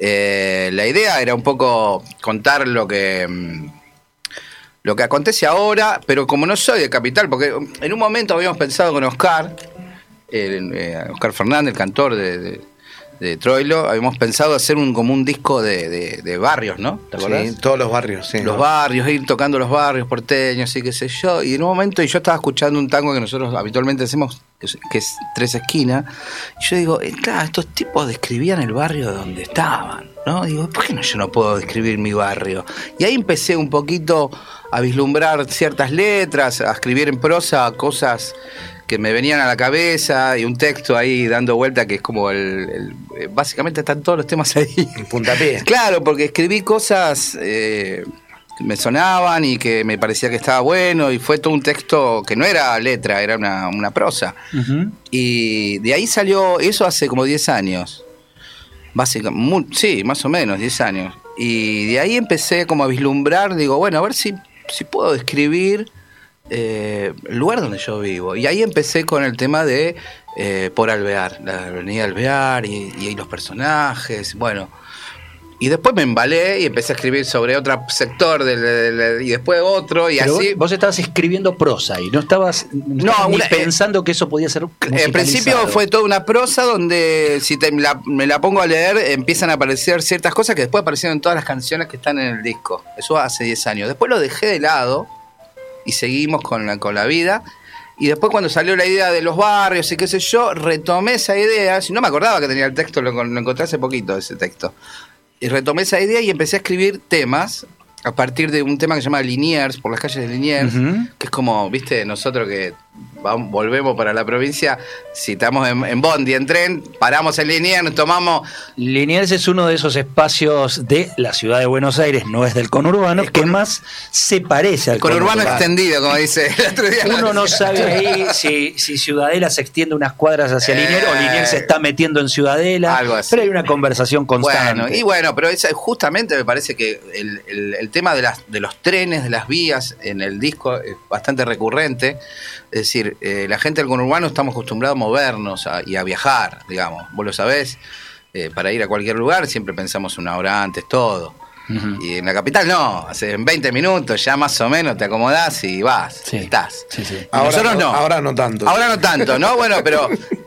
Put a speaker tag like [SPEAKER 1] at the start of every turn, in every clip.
[SPEAKER 1] La idea era un poco contar lo que acontece ahora, pero como no soy de Capital, porque en un momento habíamos pensado con Oscar, Oscar Fernández, el cantor de Troilo, habíamos pensado hacer como un disco de barrios, ¿no? ¿Te acordás?
[SPEAKER 2] Sí, todos los barrios, sí.
[SPEAKER 1] Los barrios, ir tocando los barrios porteños y qué sé yo. Y en un momento yo estaba escuchando un tango que nosotros habitualmente hacemos, que es Tres Esquinas. Y yo digo, claro, estos tipos describían el barrio donde estaban, ¿no? Digo, ¿por qué yo no puedo describir mi barrio? Y ahí empecé un poquito a vislumbrar ciertas letras, a escribir en prosa cosas que me venían a la cabeza y un texto ahí dando vuelta que es como básicamente están todos los temas ahí.
[SPEAKER 2] En puntapié.
[SPEAKER 1] Claro, porque escribí cosas que me sonaban y que me parecía que estaba bueno y fue todo un texto que no era letra, era una prosa. Uh-huh. Y de ahí salió eso hace como 10 años. Sí, más o menos 10 años. Y de ahí empecé como a vislumbrar, digo, bueno, a ver si puedo describir el lugar donde yo vivo. Y ahí empecé con el tema de Por Alvear, la avenida Alvear y los personajes, bueno. Y después me embalé y empecé a escribir sobre otro sector y después otro y
[SPEAKER 3] pero
[SPEAKER 1] así.
[SPEAKER 3] Vos estabas escribiendo prosa y no estabas pensando que eso podía ser musicalizado.
[SPEAKER 1] En principio fue toda una prosa donde si me la pongo a leer empiezan a aparecer ciertas cosas que después aparecieron en todas las canciones que están en el disco. Eso hace 10 años. Después lo dejé de lado y seguimos con la vida. Y después cuando salió la idea de los barrios y qué sé yo, retomé esa idea. Si no me acordaba que tenía el texto, lo encontré hace poquito ese texto. Y retomé esa idea y empecé a escribir temas a partir de un tema que se llama Liniers, por las calles de Liniers, uh-huh. Que es como, viste, nosotros que volvemos para la provincia, si estamos en bondi, en tren, paramos en Liniers, nos tomamos...
[SPEAKER 3] Liniers es uno de esos espacios de la ciudad de Buenos Aires, no es del conurbano, que más se parece al
[SPEAKER 1] conurbano extendido, como dice el otro día.
[SPEAKER 3] Uno no sabe ahí si Ciudadela se extiende unas cuadras hacia Liniers o Liniers se está metiendo en Ciudadela, algo así. Pero hay una conversación constante.
[SPEAKER 1] Bueno, pero justamente me parece que el tema de los trenes, de las vías en el disco es bastante recurrente. Es decir, la gente del conurbano estamos acostumbrados a movernos y a viajar, digamos. Vos lo sabés, para ir a cualquier lugar siempre pensamos una hora antes, todo. Uh-huh. Y en la capital no, en 20 minutos ya más o menos te acomodás y vas, sí. Estás.
[SPEAKER 3] Sí, sí.
[SPEAKER 1] Nosotros no.
[SPEAKER 2] Ahora no tanto.
[SPEAKER 1] Ahora no tanto, ¿no? Bueno, pero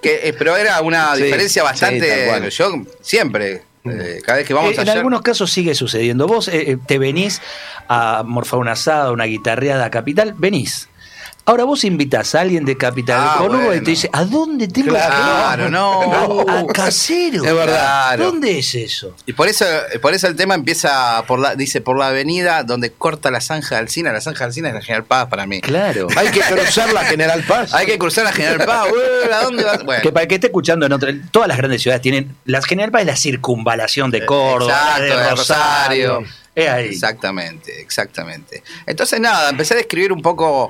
[SPEAKER 1] era una diferencia bastante... Bueno, yo siempre... cada vez que vamos
[SPEAKER 3] en algunos casos sigue sucediendo. Vos te venís a morfar una asada, una guitarreada a Capital, venís. Ahora vos invitás a alguien de Capital Conurbano y te dice, ¿a dónde tengo que ir?
[SPEAKER 1] Claro, no.
[SPEAKER 3] A Casero.
[SPEAKER 1] Es verdad.
[SPEAKER 3] ¿Dónde es eso?
[SPEAKER 1] Y por eso el tema empieza dice por la avenida donde corta la Zanja de Alsina. La Zanja de Alsina es la General Paz para mí.
[SPEAKER 3] Claro.
[SPEAKER 2] Hay que cruzar la General Paz.
[SPEAKER 1] Hay que cruzar la General Paz. ¿A dónde vas? Bueno.
[SPEAKER 3] Que para el que esté escuchando todas las grandes ciudades tienen, la General Paz es la circunvalación de Córdoba, de Rosario.
[SPEAKER 1] Es ahí. Exactamente. Entonces nada, empecé a describir un poco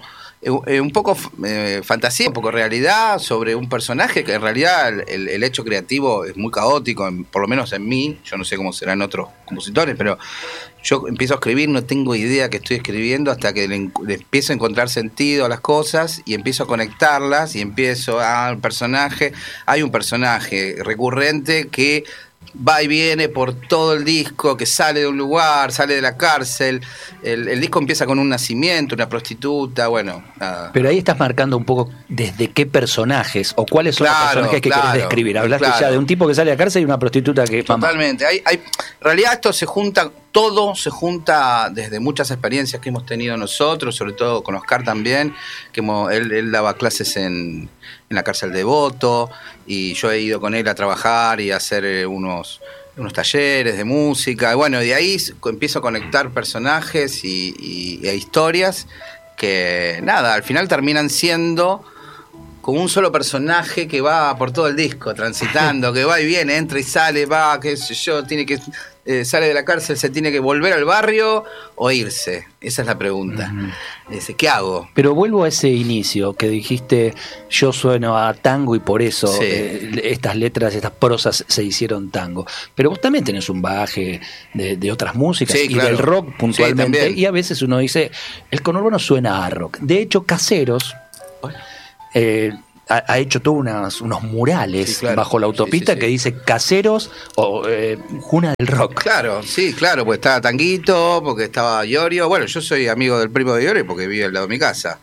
[SPEAKER 1] fantasía, un poco realidad sobre un personaje que en realidad el hecho creativo es muy caótico, por lo menos en mí. Yo no sé cómo serán otros compositores, pero yo empiezo a escribir, no tengo idea que estoy escribiendo hasta que le empiezo a encontrar sentido a las cosas y empiezo a conectarlas y empiezo hay un personaje recurrente que va y viene por todo el disco, que sale de un lugar, sale de la cárcel. El disco empieza con un nacimiento, una prostituta, bueno, nada.
[SPEAKER 3] Pero ahí estás marcando un poco desde qué personajes o cuáles son los personajes que querés describir. Hablaste ya de un tipo que sale de la cárcel y una prostituta que...
[SPEAKER 1] Totalmente. En realidad esto todo se junta desde muchas experiencias que hemos tenido nosotros, sobre todo con Oscar también, que él daba clases en la cárcel de Devoto, y yo he ido con él a trabajar y a hacer unos talleres de música, y bueno, de ahí empiezo a conectar personajes e historias que, nada, al final terminan siendo como un solo personaje que va por todo el disco, transitando, que va y viene, entra y sale, va, qué sé yo, tiene que... sale de la cárcel, se tiene que volver al barrio o irse. Esa es la pregunta. Uh-huh. ¿Qué hago?
[SPEAKER 3] Pero vuelvo a ese inicio que dijiste, yo sueno a tango y por eso estas letras, estas prosas se hicieron tango. Pero vos también tenés un bagaje de otras músicas y del rock puntualmente. Y a veces uno dice, el conurbano suena a rock. De hecho, Caseros ha hecho todos unos murales
[SPEAKER 1] Sí, claro.
[SPEAKER 3] bajo la autopista
[SPEAKER 1] Sí.
[SPEAKER 3] que dice Caseros o Cuna del Rock.
[SPEAKER 1] Claro, sí, claro, porque estaba Tanguito, porque estaba Iorio. Bueno, yo soy amigo del primo de Iorio porque vive al lado de mi casa.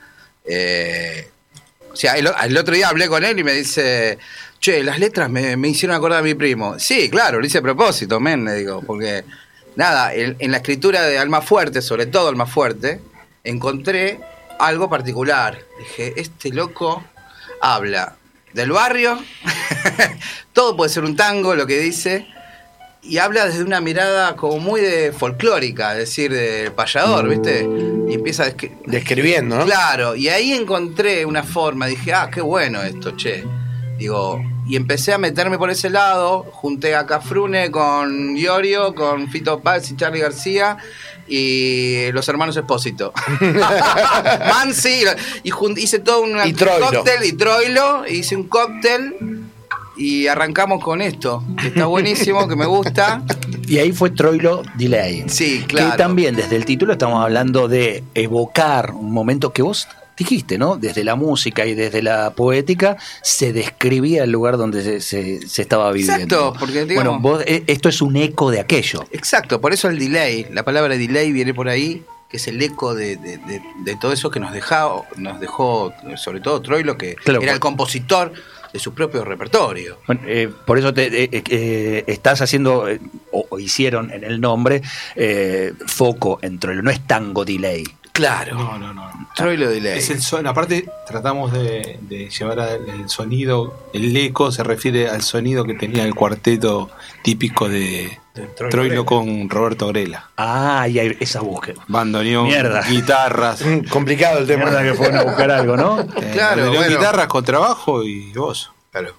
[SPEAKER 1] O sea, el otro día hablé con él y me dice, che, las letras me hicieron acordar a mi primo. Sí, claro, lo hice a propósito, le digo, porque nada, en la escritura de Almafuerte, sobre todo Almafuerte, encontré algo particular. Dije, este loco habla del barrio, todo puede ser un tango, lo que dice, y habla desde una mirada como muy de folclórica, es decir, de payador, ¿viste? Y empieza
[SPEAKER 2] describiendo, ¿no?
[SPEAKER 1] Claro, y ahí encontré una forma, dije, qué bueno esto, che. Digo, y empecé a meterme por ese lado, junté a Cafrune con Iorio, con Fito Páez y Charly García y los hermanos Espósito. Mansi, hice todo un cóctel, y Troilo, hice un cóctel y arrancamos con esto, que está buenísimo, que me gusta.
[SPEAKER 3] Y ahí fue Troilo Delay.
[SPEAKER 1] Sí, claro.
[SPEAKER 3] Que también desde el título estamos hablando de evocar un momento que vos dijiste, ¿no? Desde la música y desde la poética se describía el lugar donde se estaba viviendo.
[SPEAKER 1] Exacto, porque digamos,
[SPEAKER 3] bueno, esto es un eco de aquello.
[SPEAKER 1] Exacto, por eso el delay, la palabra delay viene por ahí, que es el eco de todo eso que nos dejó sobre todo Troilo, que
[SPEAKER 3] claro,
[SPEAKER 1] era el compositor de su propio repertorio.
[SPEAKER 3] Bueno, por eso estás haciendo, o hicieron en el nombre, foco en Troilo, no es tango delay.
[SPEAKER 1] Claro.
[SPEAKER 4] No.
[SPEAKER 1] Troilo delay.
[SPEAKER 4] Es el son. Aparte, tratamos de llevar el sonido, el eco se refiere al sonido que tenía el cuarteto típico de Troilo con Roberto Grela.
[SPEAKER 3] Y hay esa búsqueda.
[SPEAKER 4] Bandoneón,
[SPEAKER 3] Mierda.
[SPEAKER 4] guitarras.
[SPEAKER 2] Complicado el tema.
[SPEAKER 3] Mierda que fueron a buscar algo, ¿no?
[SPEAKER 1] Claro,
[SPEAKER 4] Bandoneón,
[SPEAKER 1] bueno.
[SPEAKER 4] guitarras, contrabajo y voz.
[SPEAKER 1] Claro.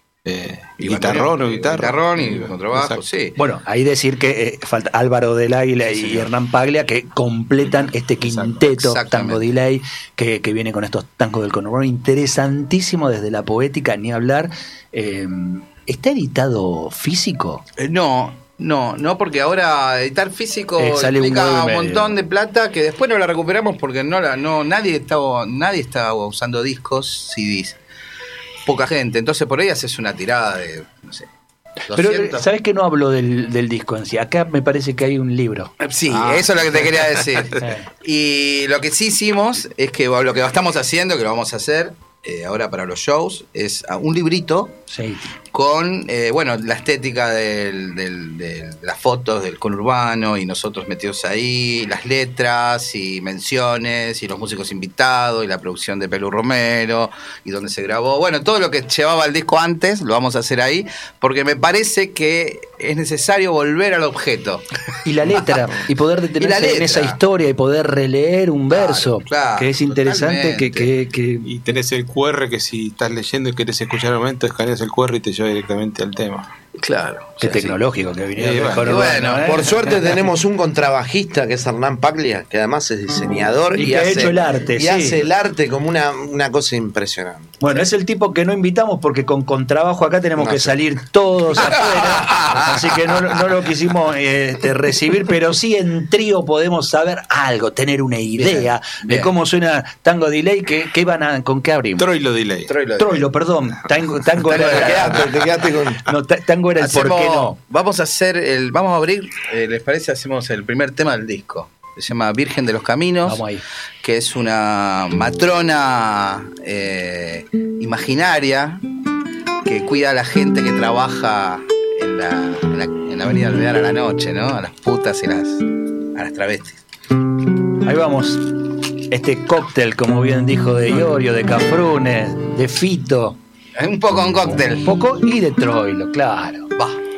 [SPEAKER 4] Y guitarrón o guitarra.
[SPEAKER 1] Guitarrón y contrabajo,
[SPEAKER 4] Exacto.
[SPEAKER 1] sí.
[SPEAKER 3] Bueno, ahí decir que falta Álvaro del Águila y Hernán Paglia, que completan este quinteto
[SPEAKER 1] Exactamente.
[SPEAKER 3] tango delay que viene con estos tangos del conurbano, interesantísimo desde la poética, ni hablar. ¿Está editado físico?
[SPEAKER 1] No, porque ahora editar físico
[SPEAKER 3] sale
[SPEAKER 1] implica
[SPEAKER 3] un
[SPEAKER 1] un montón de plata que después no la recuperamos porque nadie estaba usando discos, CDs. Poca gente, entonces por ahí haces una tirada de, no sé, 200.
[SPEAKER 3] Pero, ¿sabes que no hablo del disco en sí? Acá me parece que hay un libro.
[SPEAKER 1] Sí, eso es lo que te quería decir. Y lo que sí hicimos es que lo que estamos haciendo, que lo vamos a hacer ahora para los shows, es un librito
[SPEAKER 3] Sí.
[SPEAKER 1] con la estética de las fotos del conurbano y nosotros metidos ahí, las letras y menciones y los músicos invitados y la producción de Pelu Romero y donde se grabó. Bueno, todo lo que llevaba el disco antes lo vamos a hacer ahí porque me parece que es necesario volver al objeto.
[SPEAKER 3] Y la letra, y poder detenerse en esa historia y poder releer un verso,
[SPEAKER 1] claro,
[SPEAKER 3] que es interesante que
[SPEAKER 4] Y tenés el QR que si estás leyendo y querés escuchar el momento, escaneas el QR y te lleva directamente al tema.
[SPEAKER 1] Claro.
[SPEAKER 3] Qué tecnológico que vinieron.
[SPEAKER 1] bueno,
[SPEAKER 2] Por suerte tenemos un contrabajista que es Hernán Paglia, que además es diseñador
[SPEAKER 3] Y que ha hecho el arte,
[SPEAKER 2] y
[SPEAKER 3] sí.
[SPEAKER 2] hace el arte como una cosa impresionante.
[SPEAKER 3] Bueno, es el tipo que no invitamos porque con contrabajo acá tenemos que salir todos afuera, así que no lo quisimos recibir, pero sí en trío podemos saber algo, tener una idea de cómo suena Tango Delay, ¿con qué abrimos?
[SPEAKER 4] Troilo Delay.
[SPEAKER 3] Troilo, perdón, Tango era...
[SPEAKER 2] Te quedaste con...
[SPEAKER 3] No, Tango era el por qué no.
[SPEAKER 1] Vamos a abrir, ¿les parece? Hacemos el primer tema del disco. Se llama Virgen de los Caminos.
[SPEAKER 3] Vamos ahí.
[SPEAKER 1] Que es una matrona imaginaria que cuida a la gente que trabaja en la Avenida Alvear a la noche, ¿no? A las putas y a las travestis.
[SPEAKER 3] Ahí vamos. Este cóctel, como bien dijo, de Iorio, de Cafrune, de Fito.
[SPEAKER 1] Un poco un cóctel.
[SPEAKER 3] Un poco y de Troilo, claro.
[SPEAKER 1] Va.